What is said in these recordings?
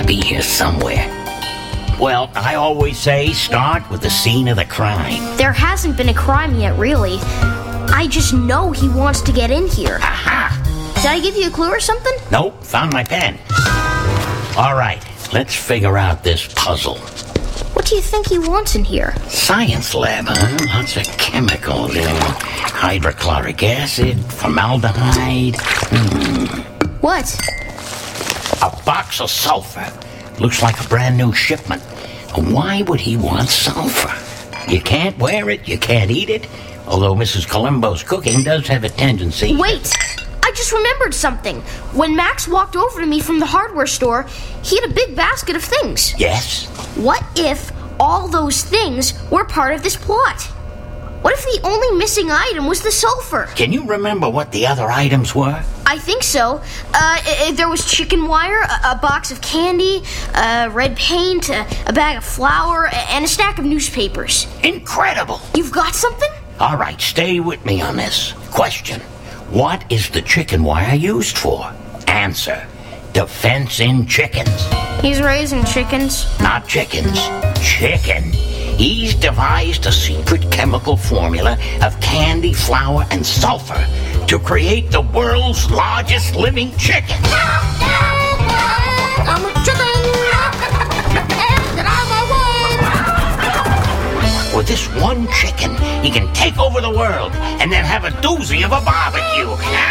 be here somewhere. Well, I always say start with the scene of the crime. There hasn't been a crime yet, really. I just know he wants to get in here. Aha! Did I give you a clue or something? Nope, found my pen. All right, let's figure out this puzzle. What do you think he wants in here? Science lab, huh? Lots of chemicals. Hydrochloric acid, formaldehyde. What? A box of sulfur. Looks like a brand new shipment. Why would he want sulfur? You can't wear it, you can't eat it. Although Mrs. Columbo's cooking does have a tendency... Wait! I just remembered something. When Max walked over to me from the hardware store, he had a big basket of things. Yes? What if all those things were part of this plot? What if the only missing item was the sulfur? Can you remember what the other items were? I think so. There was chicken wire, a box of candy, red paint, a bag of flour, and a stack of newspapers. Incredible! You've got something? All right, stay with me on this. Question. What is the chicken wire used for? Answer. Defense in chickens. He's raising chickens. Not chickens. Chicken. He's devised a secret chemical formula of candy, flour, and sulfur to create the world's largest living chicken. I'm a chicken, and I'm a wolf. With this one chicken, he can take over the world and then have a doozy of a barbecue.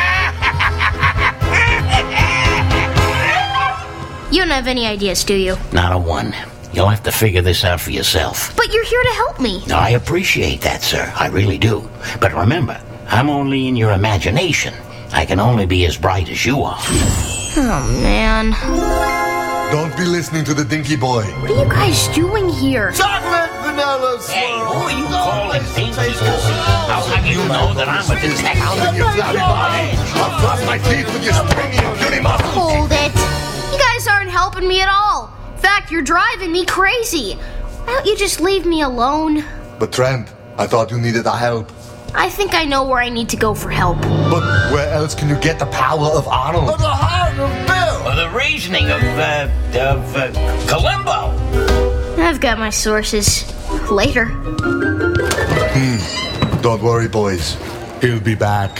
You don't have any ideas, do you? Not a one. You'll have to figure this out for yourself. But you're here to help me. I appreciate that, sir. I really do. But remember, I'm only in your imagination. I can only be as bright as you are. Oh, man. Don't be listening to the dinky boy. What are you guys doing here? Chocolate vanilla swirl. Hey, who are you calling dinky boy? How have you know that I'm a detective? You flabby body. I'll cross my teeth with your springy and beauty mouth. Hold it. You guys aren't helping me at all. In fact, you're driving me crazy. Why don't you just leave me alone? But Trent, I thought you needed our help. I think I know where I need to go for help. But where else can you get the power of Arnold? Of the heart of Bill. Or the reasoning of Columbo. I've got my sources. Later. Don't worry, boys. He'll be back.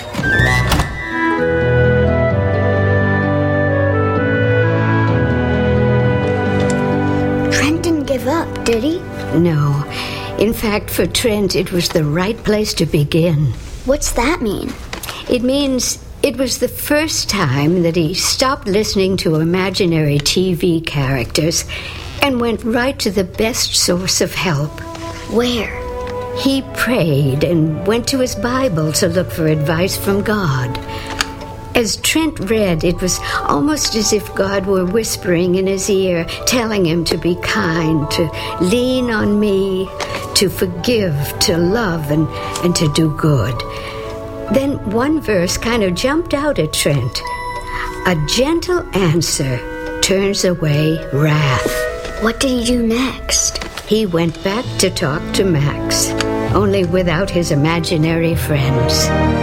Trent didn't give up, did he? No. In fact, for Trent, it was the right place to begin. What's that mean? It means it was the first time that he stopped listening to imaginary TV characters and went right to the best source of help. Where? He prayed and went to his Bible to look for advice from God. As Trent read, it was almost as if God were whispering in his ear, telling him to be kind, to lean on me, to forgive, to love, and to do good. Then one verse kind of jumped out at Trent. A gentle answer turns away wrath. What did he do next? He went back to talk to Max, only without his imaginary friends.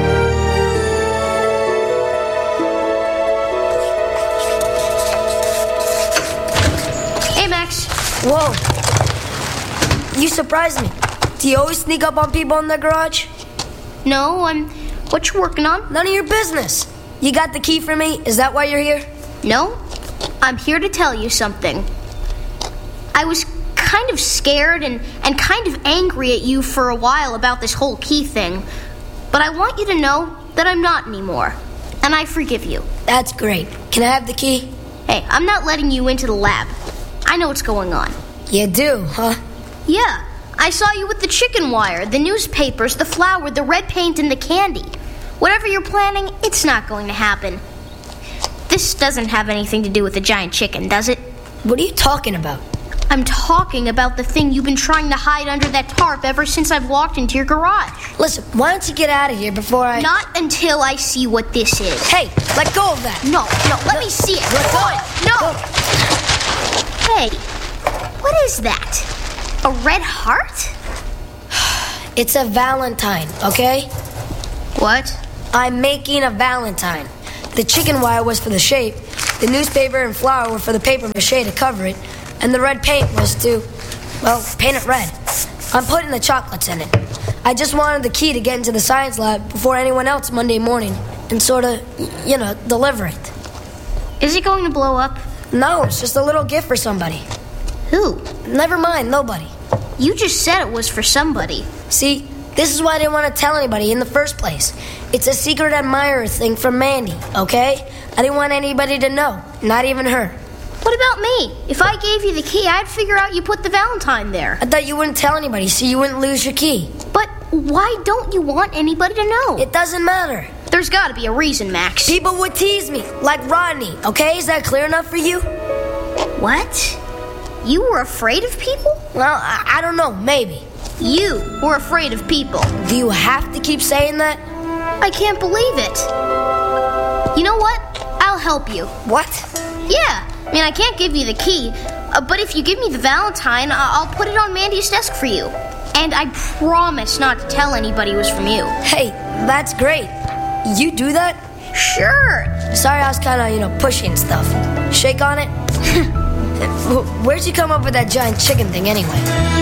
Hey, Max. Whoa. You surprised me. Do you always sneak up on people in their garage? No, what you working on? None of your business. You got the key for me? Is that why you're here? No, I'm here to tell you something. I was kind of scared and kind of angry at you for a while about this whole key thing. But I want you to know that I'm not anymore. And I forgive you. That's great. Can I have the key? Hey, I'm not letting you into the lab. I know what's going on. You do, huh? Yeah, I saw you with the chicken wire, the newspapers, the flour, the red paint, and the candy. Whatever you're planning, it's not going to happen. This doesn't have anything to do with the giant chicken, does it? What are you talking about? I'm talking about the thing you've been trying to hide under that tarp ever since I've walked into your garage. Listen, why don't you get out of here before I... Not until I see what this is. Hey, let go of that. No, let me see it. Let go. No. Hey, what is that? A red heart? It's a Valentine, okay? What? I'm making a Valentine. The chicken wire was for the shape, The newspaper and flour were for the paper mache to cover it, and the red paint was to, well, paint it red. I'm putting the chocolates in it. I just wanted the key to get into the science lab before anyone else Monday morning and sort of, deliver it. Is it going to blow up? No, it's just a little gift for somebody. Who? Never mind, nobody. You just said it was for somebody. See, this is why I didn't want to tell anybody in the first place. It's a secret admirer thing from Mandy, okay? I didn't want anybody to know, not even her. What about me? If I gave you the key, I'd figure out you put the Valentine there. I thought you wouldn't tell anybody so you wouldn't lose your key. But why don't you want anybody to know? It doesn't matter. There's got to be a reason, Max. People would tease me, like Rodney, okay? Is that clear enough for you? What? You were afraid of people? Well, I don't know, maybe. You were afraid of people. Do you have to keep saying that? I can't believe it. You know what? I'll help you. What? Yeah. I mean, I can't give you the key, but if you give me the Valentine, I'll put it on Mandy's desk for you. And I promise not to tell anybody it was from you. Hey, that's great. You do that? Sure. Sorry, I was kind of, pushing stuff. Shake on it? Where'd you come up with that giant chicken thing anyway?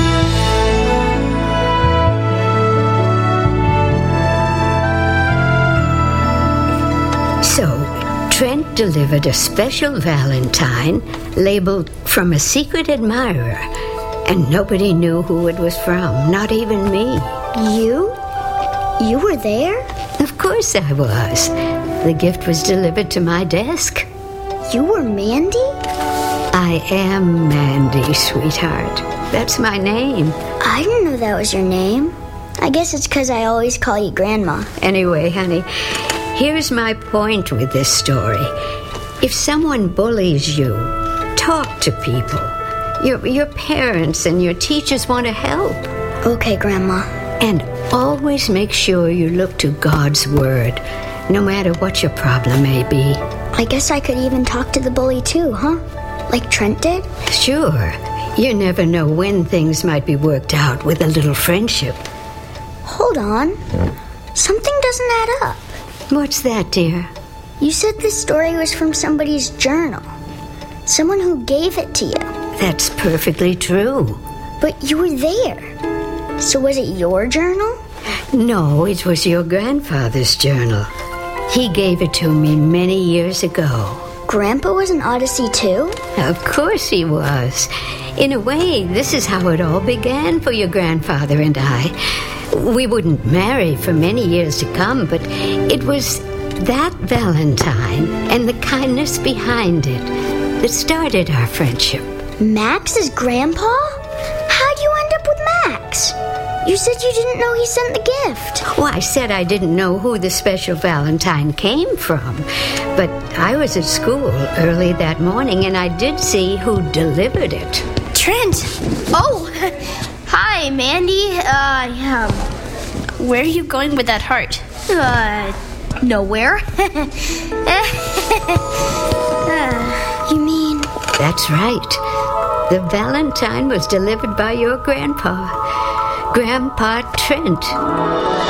So, Trent delivered a special Valentine labeled from a secret admirer, and nobody knew who it was from, not even me. You? You were there? Of course I was. The gift was delivered to my desk. You were Mandy? I am Mandy, sweetheart. That's my name. I didn't know that was your name. I guess it's because I always call you Grandma. Anyway, honey, here's my point with this story. If someone bullies you, talk to people. Your parents and your teachers want to help. Okay, Grandma. And always make sure you look to God's word, no matter what your problem may be. I guess I could even talk to the bully too, huh? Like Trent did? Sure. You never know when things might be worked out with a little friendship. Hold on. Something doesn't add up. What's that, dear? You said this story was from somebody's journal. Someone who gave it to you. That's perfectly true. But you were there. So was it your journal? No, it was your grandfather's journal. He gave it to me many years ago. Grandpa was an Odyssey too? Of course he was. In a way, this is how it all began for your grandfather and I. We wouldn't marry for many years to come, but it was that Valentine and the kindness behind it that started our friendship. Max's grandpa? How'd you end up with Max? You said you didn't know he sent the gift. Well, I said I didn't know who the special Valentine came from, but I was at school early that morning and I did see who delivered it. Trent! Oh! Hi, Mandy. Yeah. Where are you going with that heart? Nowhere. You mean... That's right. The Valentine was delivered by your grandpa, Grandpa Trent.